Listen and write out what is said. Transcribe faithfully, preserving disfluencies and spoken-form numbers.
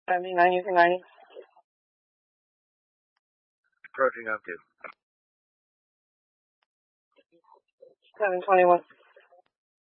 seventy-nine using ninety. Approaching up to. seven twenty-one.